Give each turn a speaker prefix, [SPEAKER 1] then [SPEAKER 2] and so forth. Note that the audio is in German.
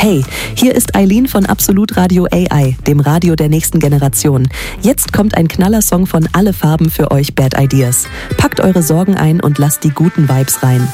[SPEAKER 1] Hey, hier ist Eileen von Absolut Radio AI, dem Radio der nächsten Generation. Jetzt kommt ein Knallersong von Alle Farben für euch Bad Ideas. Packt eure Sorgen ein und lasst die guten Vibes rein.